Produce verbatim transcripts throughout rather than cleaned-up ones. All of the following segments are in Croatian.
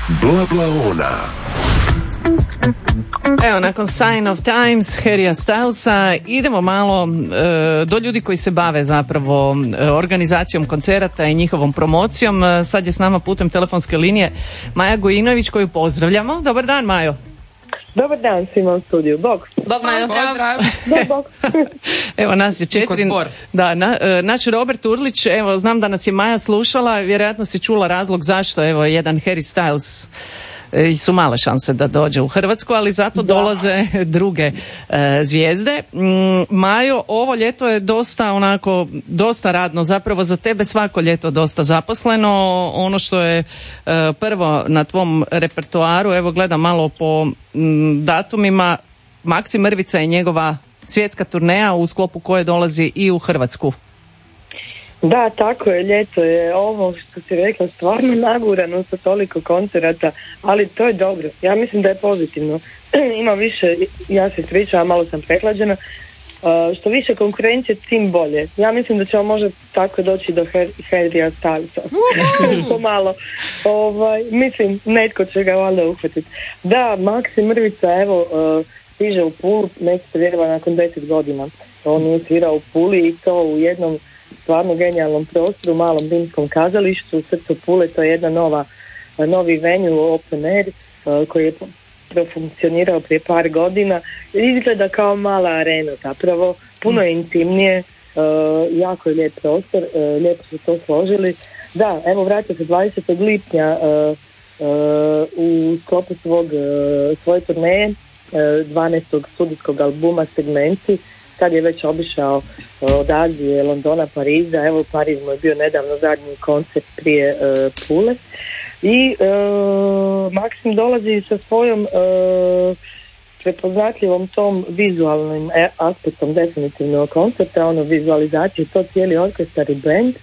Blablaona. Evo, nakon Sign of Times, Harrya Stylesa, idemo malo e, do ljudi koji se bave zapravo e, organizacijom koncerata i njihovom promocijom. E, sad je s nama putem telefonske linije Maja Gojinović, koju pozdravljamo. Dobar dan, Majo. Dobar dan svima u studiju. Bog. Bog, Majo. Pozdrav. Bog. Evo, nas je četiri. Da, na, e, naš Robert Urlić, evo, znam da nas je Maja slušala, vjerojatno si čula razlog zašto, evo, jedan Harry Styles i su male šanse da dođe u Hrvatsku, ali zato da. dolaze druge e, zvijezde. Mm, Majo, ovo ljeto je dosta onako, dosta radno, zapravo za tebe svako ljeto dosta zaposleno. Ono što je e, prvo na tvom repertoaru, evo gledam malo po m, datumima, Maksi Mrvica i njegova svjetska turneja u sklopu koje dolazi i u Hrvatsku. Da, tako je, ljeto je ovo što si rekla stvarno nagurano sa toliko koncerata, ali to je dobro. Ja mislim da je pozitivno. Ima više, ja se ispričavam, malo sam prehlađena, uh, što više konkurencije tim bolje. Ja mislim da ćemo možda tako doći do Harrya Stylesa. Pomalo. Ovaj, mislim, netko će ga valjda uhvatiti. Da, Maksi Mrvica, evo, uh, stiže u Pulu, neće se vjerova nakon deset godina. On je svirao u Puli i to u jednom stvarno genijalnom prostoru, malom rimskom kazalištu u srcu Pule. To je jedna nova, novi venue open air uh, koji je profunkcionirao prije par godina. Izgleda kao mala arena zapravo, puno je intimnije, uh, jako je lijep prostor, uh, lijepo su to složili. Da, evo vraća se dvadesetog lipnja uh, uh, u sklopu svog, uh, svoje turneje, uh, dvanaestog studijskog albuma Segmenti. Sad je već obišao od Azije, Londona, Pariza. Evo u Parizu je bio nedavno zadnji koncert prije uh, Pule. I uh, Maksim dolazi sa svojom uh, prepoznatljivom tom vizualnim aspektom definitivno koncerta, ono vizualizacije, to cijeli orkestar i band.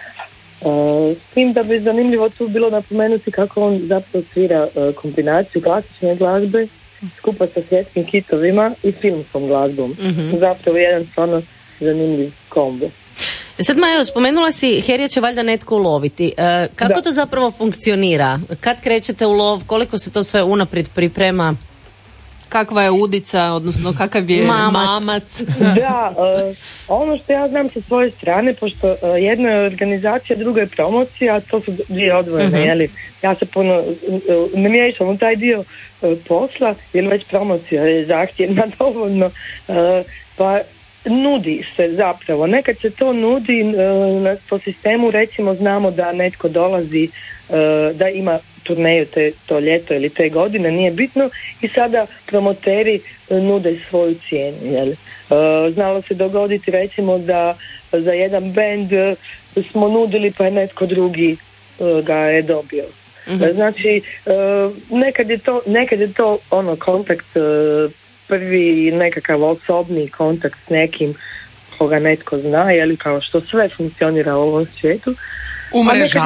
Uh, s tim da bi zanimljivo tu bilo napomenuti kako on zapravo svira uh, kombinaciju klasične glazbe skupa sa svjetskim hitovima i filmskom glazbom. Mm-hmm. Zapravo jedan stvarno zanimljiv kombo. Sad, Majo, spomenula si, Harrya će valjda netko uloviti. E, kako da. to zapravo funkcionira? Kad krećete u lov? Koliko se to sve unaprijed priprema? Kakva je udica, odnosno kakav je mamac? mamac. Da, uh, ono što ja znam sa svoje strane, pošto uh, jedna je organizacija, druga je promocija, to su dvije odvojene, uh-huh. jeli? Ja se puno uh, ne miješam u taj dio uh, posla, jer već promocija je zahtjevna dovoljno, uh, pa nudi se zapravo. Nekad se to nudi uh, po sistemu, recimo znamo da netko dolazi, uh, da ima turneju te, to ljeto ili te godine, nije bitno, i sada promoteri uh, nude svoju cijenu. Jel? Uh, znalo se dogoditi recimo da za jedan band uh, smo nudili pa je netko drugi uh, ga je dobio. Mm-hmm. Uh, znači, uh, nekad je to, nekad je to ono kontakt, uh, prvi nekakav osobni kontakt s nekim koga netko zna, jel, kao što sve funkcionira u ovom svijetu. Umreža.